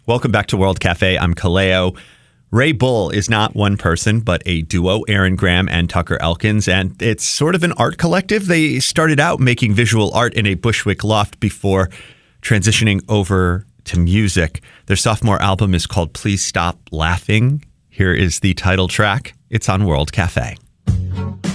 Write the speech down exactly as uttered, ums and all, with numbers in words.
Welcome back to World Cafe. I'm Kaleo. Ray Bull is not one person, but a duo, Aaron Graham and Tucker Elkins, and it's sort of an art collective. They started out making visual art in a Bushwick loft before transitioning over to music. Their sophomore album is called Please Stop Laughing. Here is the title track. It's on World Cafe.